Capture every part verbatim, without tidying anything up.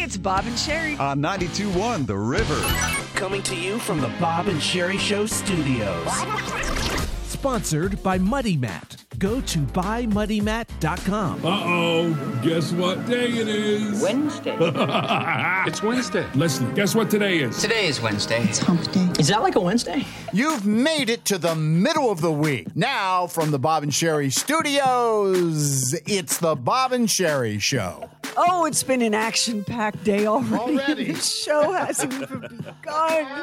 it's Bob and Sherry. On ninety-two point one The River. Coming to you from the Bob and Sherry Show studios. Sponsored by Muddy Mat. Go to buy muddy mat dot com. Uh-oh. Guess what day it is? Wednesday. It's Wednesday. Leslie, guess what today is? Today is Wednesday. It's hump day. Is that like a Wednesday? You've made it to the middle of the week. Now, from the Bob and Sherry studios, it's the Bob and Sherry Show. Oh, it's been an action-packed day already. Already. The show hasn't even begun.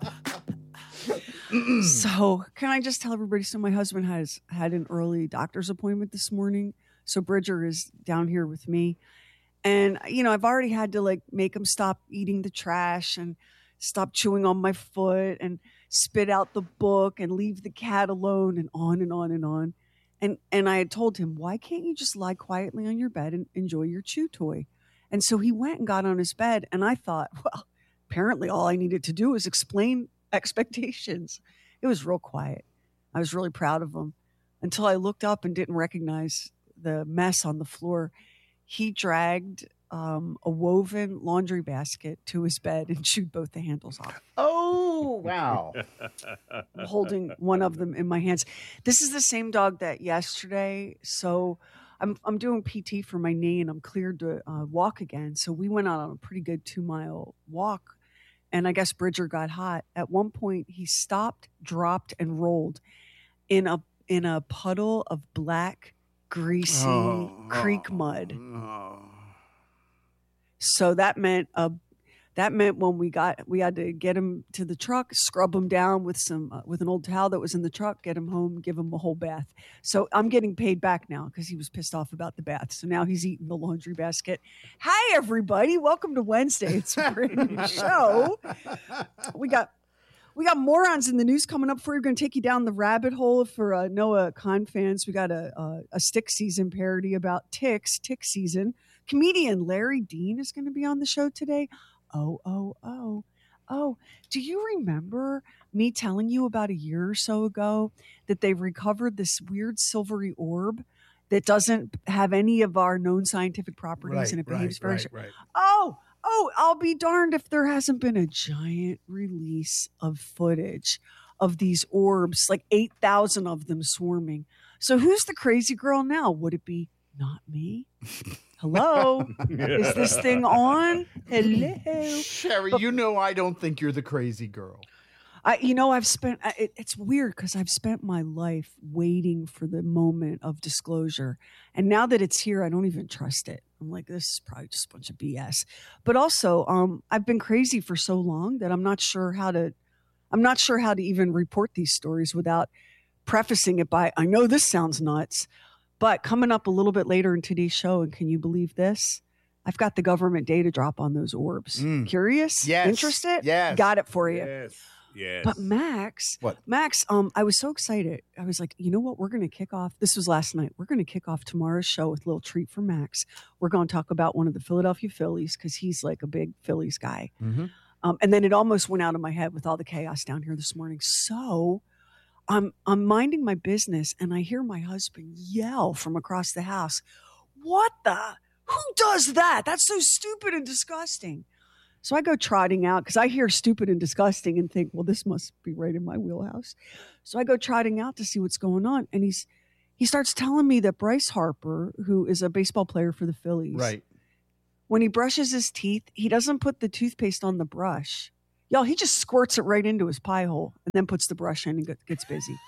So, can I just tell everybody? So, my husband has had an early doctor's appointment this morning. So, Bridger is down here with me. And, you know, I've already had to, like, make him stop eating the trash and stop chewing on my foot and spit out the book and leave the cat alone and on and on and on. And and I had told him, why can't you just lie quietly on your bed and enjoy your chew toy? And so he went and got on his bed. And I thought, well, apparently all I needed to do was explain expectations. It was real quiet. I was really proud of him until I looked up and didn't recognize the mess on the floor. He dragged um, a woven laundry basket to his bed and chewed both the handles off. Oh, wow. I'm holding one of them in my hands. This is the same dog that yesterday. So I'm I'm doing P T for my knee and I'm cleared to uh, walk again. So we went out on a pretty good two mile walk. And I guess Bridger got hot. At one point, he stopped, dropped, and rolled in a in a puddle of black, greasy oh, creek mud. Oh. So that meant uh, that meant when we got we had to get him to the truck, scrub him down with some uh, with an old towel that was in the truck, get him home, give him a whole bath. So I'm getting paid back now because he was pissed off about the bath. So now he's eating the laundry basket. Hi everybody, welcome to Wednesday. It's a brand new show. We got we got morons in the news coming up for you. We're going to take you down the rabbit hole for uh, Noah Khan fans. We got a, a a Stick Season parody about ticks, tick season. Comedian Larry Dean is going to be on the show today. Oh, oh, oh, oh. Do you remember me telling you about a year or so ago that they've recovered this weird silvery orb that doesn't have any of our known scientific properties Right, and it right, behaves very... right, right. Oh, oh, I'll be darned if there hasn't been a giant release of footage of these orbs, like eight thousand of them swarming. So who's the crazy girl now? Would it be not me? Hello? Is this thing on? Hello? Sherry, you know I don't think you're the crazy girl. I, you know, I've spent, I- it, it's weird because I've spent my life waiting for the moment of disclosure. And now that it's here, I don't even trust it. I'm like, this is probably just a bunch of B S. But also, um, I've been crazy for so long that I'm not sure how to, I'm not sure how to even report these stories without prefacing it by, I know this sounds nuts. But coming up a little bit later in today's show, and can you believe this? I've got the government data drop on those orbs. Mm. Curious? Yes. Interested? Yes. Got it for you. Yes. Yes. But Max, What? Max, um, I was so excited. I was like, you know what? We're going to kick off. This was last night. We're going to kick off tomorrow's show with a little treat for Max. We're going to talk about one of the Philadelphia Phillies because he's like a big Phillies guy. Mm-hmm. Um, and then it almost went out of my head with all the chaos down here this morning. So I'm I'm minding my business and I hear my husband yell from across the house, "What the? Who does that? That's so stupid and disgusting." So I go trotting out because I hear stupid and disgusting and think, well, this must be right in my wheelhouse. So I go trotting out to see what's going on. And he's he starts telling me that Bryce Harper, who is a baseball player for the Phillies, Right. when he brushes his teeth, he doesn't put the toothpaste on the brush. Y'all, he just squirts it right into his pie hole and then puts the brush in and get- gets busy.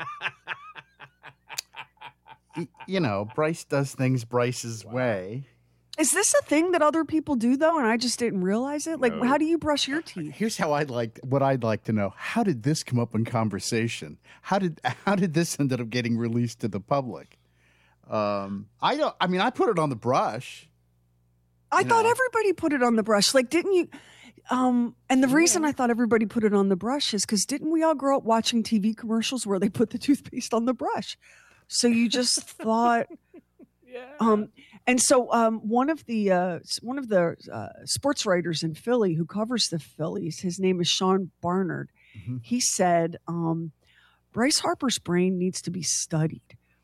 Y- You know, Bryce does things Bryce's way. Is this a thing that other people do, though, and I just didn't realize it? Like, No. how do you brush your teeth? Here's how I'd like what I'd like to know. How did this come up in conversation? How did how did this end up getting released to the public? Um, I don't. I mean, I put it on the brush. I You thought know. everybody put it on the brush. Like, didn't you? Um, and the reason I thought everybody put it on the brush is because didn't we all grow up watching T V commercials where they put the toothpaste on the brush? So you just thought, Yeah. um, and so um, one of the uh, s- one of the uh, sports writers in Philly who covers the Phillies, his name is Sean Barnard. Mhm. He said um, Bryce Harper's brain needs to be studied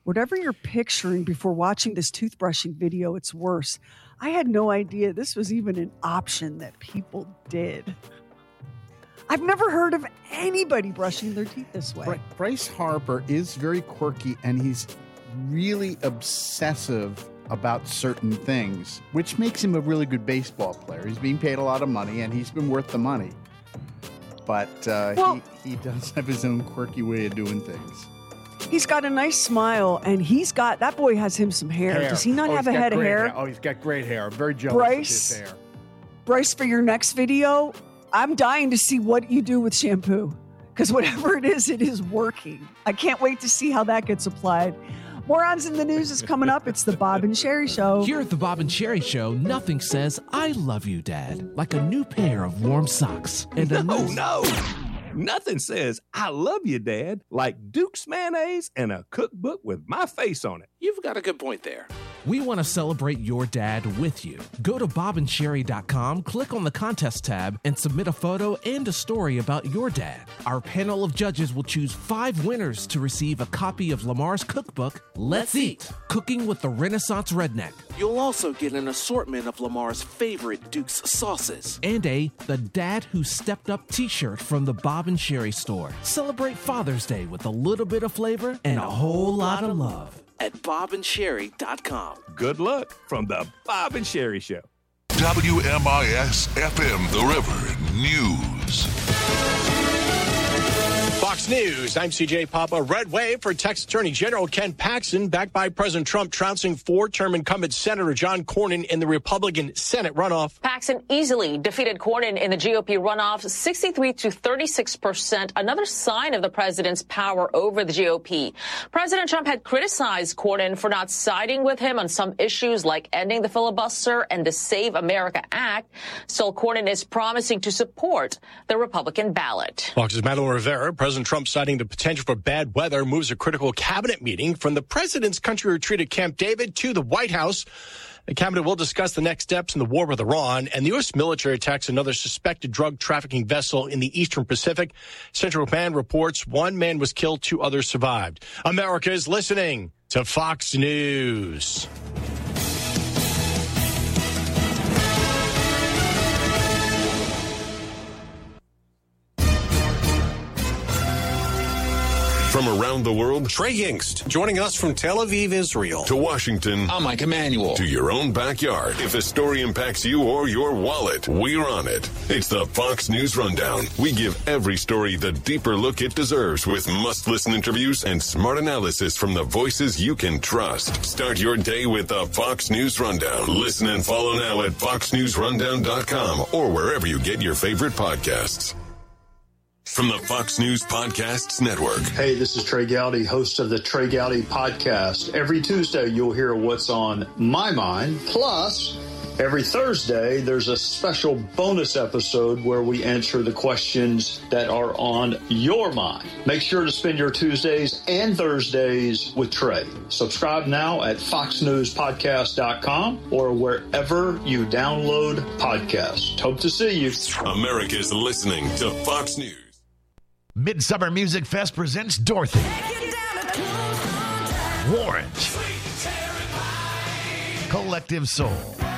whatever you're picturing before watching this toothbrushing video, it's worse. I had no idea this was even an option that people did. I've never heard of anybody brushing their teeth this way. Bryce Harper is very quirky, and he's really obsessive about certain things, which makes him a really good baseball player. He's being paid a lot of money, and he's been worth the money. But uh, well, he, he does have his own quirky way of doing things. He's got a nice smile, and he's got, that boy has him some hair. hair. Does he not oh, have a head of hair? hair? Oh, he's got great hair. I'm very jealous Bryce, of his hair. Bryce, for your next video, I'm dying to see what you do with shampoo, because whatever it is, it is working. I can't wait to see how that gets applied. Morons in the News is coming up. It's the Bob and Sherry Show. Here at the Bob and Sherry Show, nothing says I love you, Dad, like a new pair of warm socks. And a no, nice- no. Nothing says I love you, Dad, like Duke's mayonnaise and a cookbook with my face on it. You've got a good point there. We want to celebrate your dad with you. Go to bob and sherry dot com, click on the contest tab, and submit a photo and a story about your dad. Our panel of judges will choose five winners to receive a copy of Lamar's cookbook, Let's Eat, Cooking with the Renaissance Redneck. You'll also get an assortment of Lamar's favorite Duke's sauces. And a The Dad Who Stepped Up t-shirt from the Bob and Sherry store. Celebrate Father's Day with a little bit of flavor and a whole lot of love. At bob and sherry dot com. Good luck from the Bob and Sherry Show. W M I S F M The River News. Fox News, I'm C J Papa. Red wave for Texas Attorney General Ken Paxton, backed by President Trump, trouncing four-term incumbent Senator John Cornyn in the Republican Senate runoff. Paxton easily defeated Cornyn in the G O P runoff, sixty-three to thirty-six percent, another sign of the president's power over the G O P. President Trump had criticized Cornyn for not siding with him on some issues like ending the filibuster and the Save America Act. Still, Cornyn is promising to support the Republican ballot. Fox's Madeline Rivera, President Trump citing the potential for bad weather, moves a critical cabinet meeting from the president's country retreat at Camp David to the White House. The cabinet will discuss the next steps in the war with Iran, and the U S military attacks another suspected drug trafficking vessel in the Eastern Pacific. Central Command reports one man was killed, two others survived. America is listening to Fox News. From around the world, Trey Yingst, joining us from Tel Aviv, Israel. To Washington. I'm Mike Emanuel. To your own backyard. If a story impacts you or your wallet, we're on it. It's the Fox News Rundown. We give every story the deeper look it deserves with must-listen interviews and smart analysis from the voices you can trust. Start your day with the Fox News Rundown. Listen and follow now at fox news rundown dot com or wherever you get your favorite podcasts. From the Fox News Podcasts Network. Hey, this is Trey Gowdy, host of the Trey Gowdy Podcast. Every Tuesday, you'll hear what's on my mind. Plus, every Thursday, there's a special bonus episode where we answer the questions that are on your mind. Make sure to spend your Tuesdays and Thursdays with Trey. Subscribe now at fox news podcast dot com or wherever you download podcasts. Hope to see you. America's listening to Fox News. Midsummer Music Fest presents Dorothy, Warrant, Collective Soul,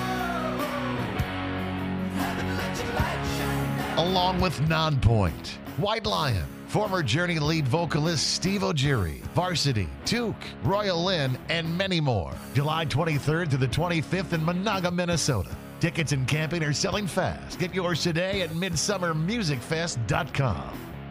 along with Nonpoint, White Lion, former Journey lead vocalist Steve O'Geary, Varsity, Duke, Royal Lynn, and many more. July twenty-third to the twenty-fifth in Monaga, Minnesota. Tickets and camping are selling fast. Get yours today at midsummer music fest dot com.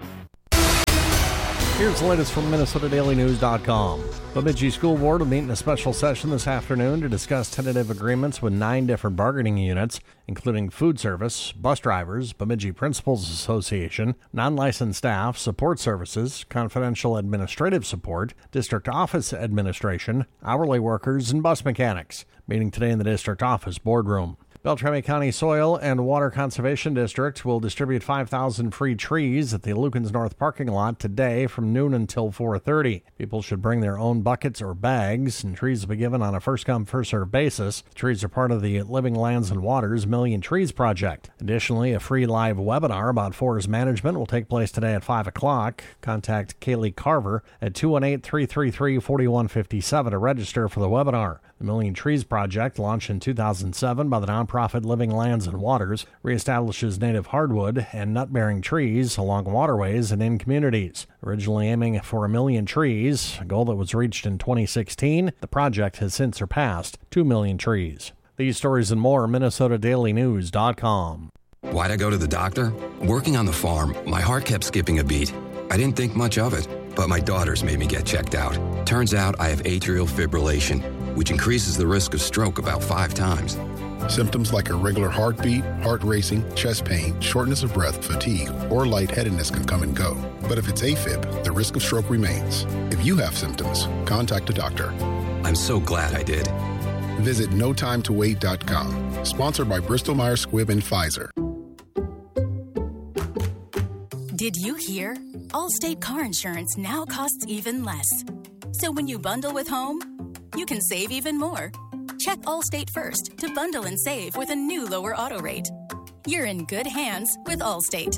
Here's the latest from Minnesota Daily News dot com. Bemidji School Board will meet in a special session this afternoon to discuss tentative agreements with nine different bargaining units, including food service, bus drivers, Bemidji Principals Association, non-licensed staff, support services, confidential administrative support, district office administration, hourly workers, and bus mechanics. Meeting today in the district office boardroom. Beltrami County Soil and Water Conservation District will distribute five thousand free trees at the Lukens North parking lot today from noon until four thirty. People should bring their own buckets or bags, and trees will be given on a first-come, first-served basis. The trees are part of the Living Lands and Waters Million Trees Project. Additionally, a free live webinar about forest management will take place today at five o'clock. Contact Kaylee Carver at two one eight, three three three, four one five seven to register for the webinar. The Million Trees Project, launched in two thousand seven by the nonprofit Living Lands and Waters, reestablishes native hardwood and nut-bearing trees along waterways and in communities. Originally aiming for a million trees, a goal that was reached in twenty sixteen, the project has since surpassed two million trees. These stories and more, Minnesota Daily News dot com. Why'd I go to the doctor? Working on the farm, my heart kept skipping a beat. I didn't think much of it, but my daughters made me get checked out. Turns out I have atrial fibrillation, which increases the risk of stroke about five times. Symptoms like irregular heartbeat, heart racing, chest pain, shortness of breath, fatigue, or lightheadedness can come and go. But if it's AFib, the risk of stroke remains. If you have symptoms, contact a doctor. I'm so glad I did. Visit no time to wait dot com. Sponsored by Bristol Myers Squibb and Pfizer. Did you hear? Allstate car insurance now costs even less. So when you bundle with home, you can save even more. Check Allstate first to bundle and save with a new lower auto rate. You're in good hands with Allstate.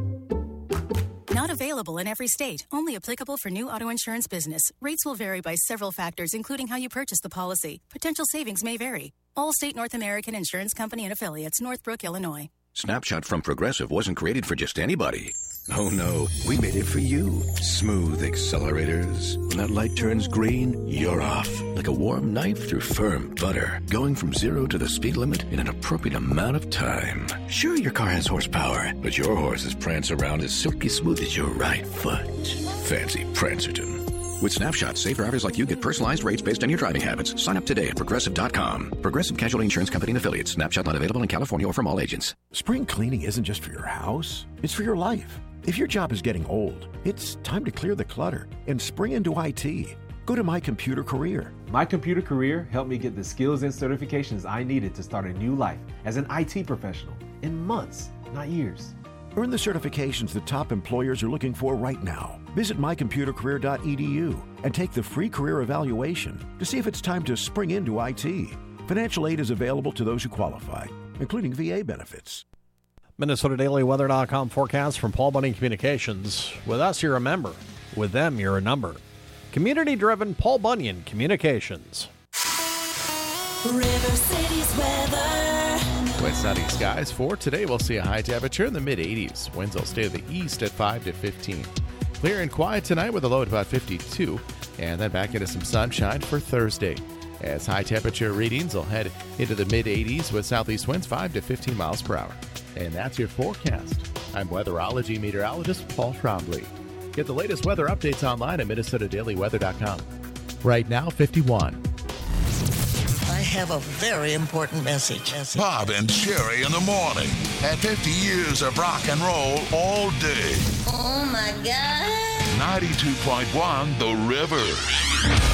Not available in every state. Only applicable for new auto insurance business. Rates will vary by several factors, including how you purchase the policy. Potential savings may vary. Allstate North American Insurance Company and Affiliates, Northbrook, Illinois. Snapshot from Progressive wasn't created for just anybody. Oh no, we made it for you. Smooth accelerators. When that light turns green, you're off. Like a warm knife through firm butter. Going from zero to the speed limit in an appropriate amount of time. Sure, your car has horsepower, but your horses prance around as silky smooth as your right foot. Fancy Prancerton. With Snapshot, safe drivers like you get personalized rates based on your driving habits. Sign up today at Progressive dot com. Progressive Casualty Insurance Company and Affiliates. Snapshot not available in California or from all agents. Spring cleaning isn't just for your house. It's for your life. If your job is getting old, it's time to clear the clutter and spring into I T. Go to My Computer Career. My Computer Career helped me get the skills and certifications I needed to start a new life as an I T professional in months, not years. Earn the certifications the top employers are looking for right now. Visit my computer career dot e d u and take the free career evaluation to see if it's time to spring into I T. Financial aid is available to those who qualify, including V A benefits. Minnesota Daily Weather dot com forecast from Paul Bunyan Communications. With us, you're a member. With them, you're a number. Community-driven Paul Bunyan Communications. River City's weather. Wet sunny skies for today. We'll see a high temperature in the mid eighties. Winds will stay to the east at five to fifteen. Clear and quiet tonight with a low at about fifty-two. And then back into some sunshine for Thursday, as high temperature readings will head into the mid eighties with southeast winds five to fifteen miles per hour. And that's your forecast. I'm weatherology meteorologist Paul Trombley. Get the latest weather updates online at Minnesota Daily Weather dot com. Right now, fifty-one. I have a very important message. Bob and Sherry in the morning. At fifty years of rock and roll all day. Oh, my God. ninety-two point one The River.